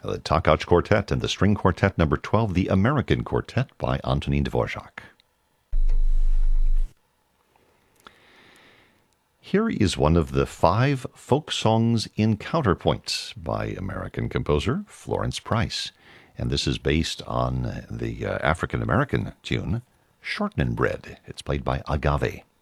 The Takach Quartet and the String Quartet number 12, The American Quartet by Antonin Dvorak. Here is one of the 5 folk songs in counterpoint by American composer Florence Price. And this is based on the African-American tune, Shortening Bread. It's played by Agave.